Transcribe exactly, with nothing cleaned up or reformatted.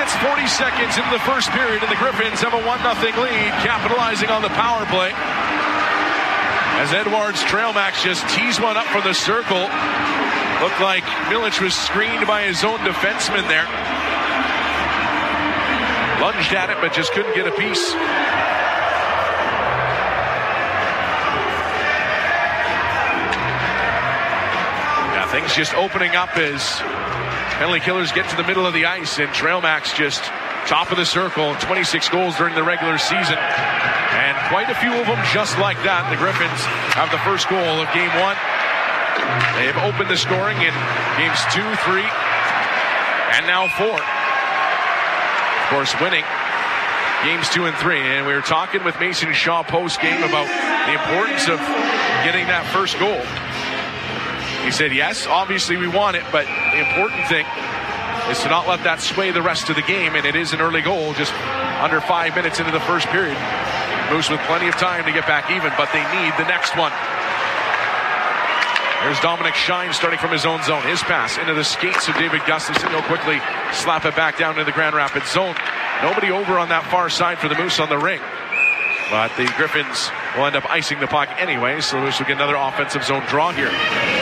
minutes, forty seconds into the first period, and the Griffins have a one nothing lead, capitalizing on the power play. As Edwards Trailmax just tees one up from the circle. Looked like Milic was screened by his own defenseman there. Lunged at it, but just couldn't get a piece. Yeah, things just opening up as penalty killers get to the middle of the ice, and Trailmax just top of the circle. twenty-six goals during the regular season, and quite a few of them just like that. The Griffins have the first goal of game one. They have opened the scoring in games two, three, and now four. Of course, winning games two and three. And we were talking with Mason Shaw post-game about the importance of getting that first goal. He said, yes, obviously we want it, but the important thing is to not let that sway the rest of the game, and it is an early goal, just under five minutes into the first period. Moose with plenty of time to get back even, but they need the next one. There's Dominic Shine starting from his own zone. His pass into the skates of David Gustafson. He'll quickly slap it back down to the Grand Rapids zone. Nobody over on that far side for the Moose on the ring. But the Griffins will end up icing the puck anyway, so the Moose will get another offensive zone draw here.